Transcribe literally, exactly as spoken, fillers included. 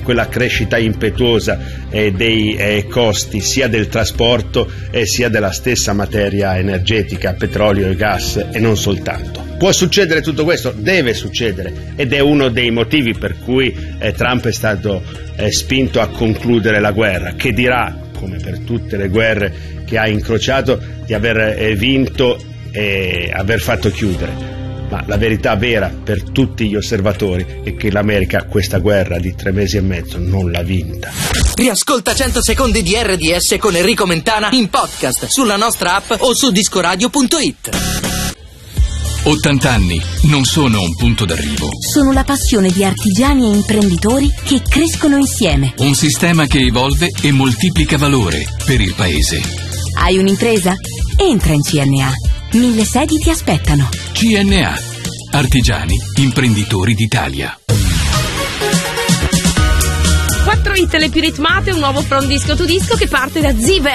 quella crescita impetuosa eh, dei eh, costi sia del trasporto eh, sia della stessa materia energetica, petrolio e gas, e non soltanto. Può succedere tutto questo, deve succedere, ed è uno dei motivi per cui eh, Trump è stato eh, spinto a concludere la guerra, che dirà, come per tutte le guerre che ha incrociato, di aver eh, vinto e aver fatto chiudere. Ma la verità vera per tutti gli osservatori è che l'America questa guerra di tre mesi e mezzo non l'ha vinta. Riascolta cento secondi di R D S con Enrico Mentana in podcast sulla nostra app o su discoradio punto it. ottanta anni non sono un punto d'arrivo. Sono la passione di artigiani e imprenditori che crescono insieme. Un sistema che evolve e moltiplica valore per il paese. Hai un'impresa? Entra in C N A. Mille sedi ti aspettano. C N A. Artigiani, imprenditori d'Italia. Quattro hit le più ritmate, un nuovo From Disco to Disco che parte da Zive